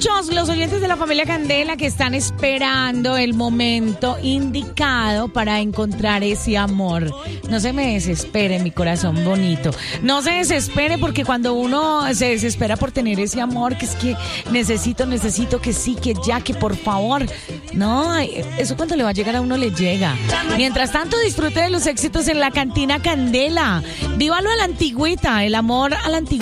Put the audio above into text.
muchos los oyentes de la familia Candela que están esperando el momento indicado para encontrar ese amor. No se me desespere, mi corazón bonito. No se desespere, porque cuando uno se desespera por tener ese amor, que es que necesito, que sí, que ya, que por favor. No, eso cuando le va a llegar a uno le llega. Mientras tanto, disfrute de los éxitos en la cantina Candela. Vívalo a la antigüita, el amor a la antigüita.